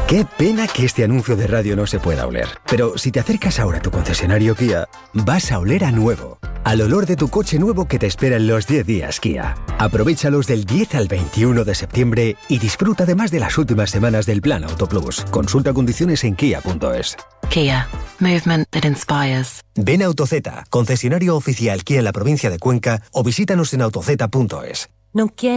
Qué pena que este anuncio de radio no se pueda oler. Pero si te acercas ahora a tu concesionario Kia, vas a oler a nuevo. Al olor de tu coche nuevo que te espera en los 10 días Kia. Aprovéchalos del 10 al 21 de septiembre y disfruta además de las últimas semanas del Plan Auto Plus. Consulta condiciones en kia.es. Kia. Movement that inspires. Ven a Autozeta, concesionario oficial Kia en la provincia de Cuenca, o visítanos en autozeta.es. No quiero